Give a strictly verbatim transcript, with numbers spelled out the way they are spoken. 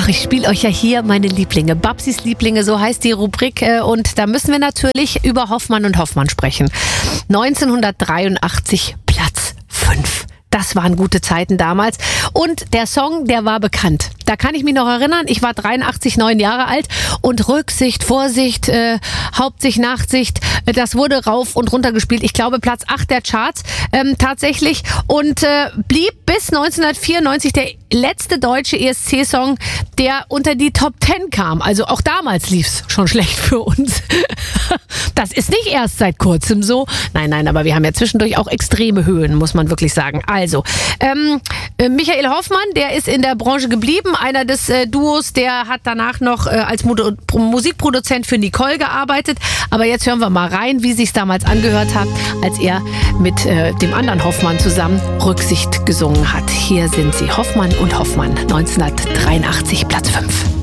Ach, ich spiele euch ja hier meine Lieblinge. Babsis Lieblinge, so heißt die Rubrik. Und da müssen wir natürlich über Hoffmann und Hoffmann sprechen. neunzehnhundertdreiundachtzig, Platz fünf. Das waren gute Zeiten damals. Und der Song, der war bekannt. Da kann ich mich noch erinnern, ich war dreiundachtzig, neun Jahre alt und Rücksicht, Vorsicht, äh, Hauptsicht, Nachtsicht, äh, das wurde rauf und runter gespielt. Ich glaube Platz acht der Charts ähm, tatsächlich und äh, blieb bis neunzehnhundertvierundneunzig der letzte deutsche E S C-Song, der unter die Top Ten kam. Also auch damals lief's schon schlecht für uns. Das ist nicht erst seit kurzem so. Nein, nein, aber wir haben ja zwischendurch auch extreme Höhen, muss man wirklich sagen. Also, ähm, Michael Hoffmann, der ist in der Branche geblieben, einer des äh, Duos, der hat danach noch äh, als Mo- Musikproduzent für Nicole gearbeitet. Aber jetzt hören wir mal rein, wie sich's damals angehört hat, als er mit äh, dem anderen Hoffmann zusammen Rücksicht gesungen hat. Hier sind sie, Hoffmann und Hoffmann, neunzehnhundertdreiundachtzig, Platz fünf.